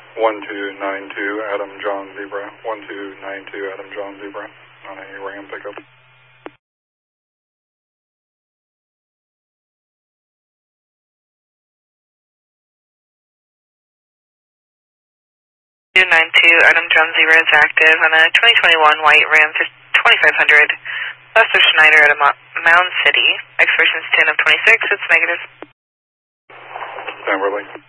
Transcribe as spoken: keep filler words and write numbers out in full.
one two nine two Adam John Zebra, one two nine two Adam John Zebra on a Ram pickup. two nine two Adam John Zebra is active on a twenty twenty-one white Ram twenty-five hundred west of Schneider at a Mound City. Expiration is ten of twenty-six, it's negative. Timberlake.